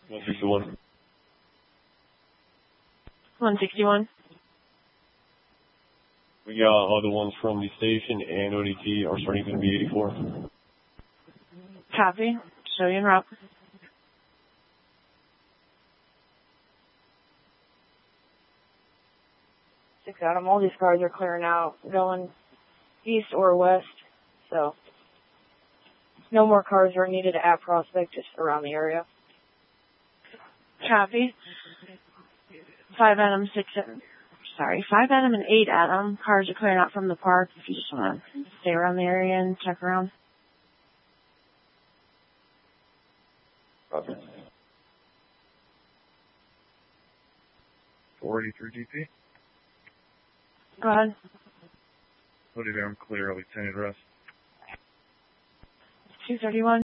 161. 161. We got other ones from the station and ODT are starting to be 84. Copy. Show you en route. 6 Adam, all these cars are clearing out, going east or west, so no more cars are needed at Prospect, just around the area. Copy. 5 Adam, 5 Adam and 8 Adam. Cars are clearing out from the park if you just want to stay around the area and check around. Copy. 483 GP. Go ahead. Hooded arm clear, I'll be 10 at rest. 231.